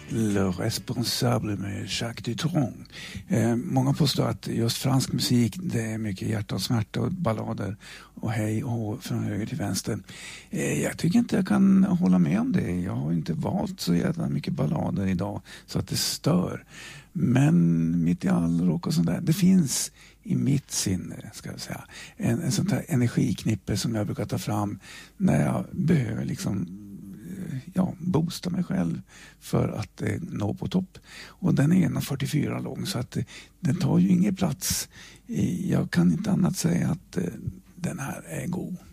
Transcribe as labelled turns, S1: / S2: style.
S1: Le Responsable med Jacques Dutronc. Många påstår att just fransk musik, det är mycket hjärta och smärta och ballader och hej och hå från höger till vänster. Jag tycker inte jag kan hålla med om det. Jag har inte valt så jävla mycket ballader idag så att det stör. Men mitt i all rock och sånt där, det finns i mitt sinne, ska jag säga, en sån här energiknippe som jag brukar ta fram när jag behöver liksom boosta mig själv för att nå på topp. Och den är 1,44 lång så att den tar ju ingen plats. Jag kan inte annat säga att den här är god.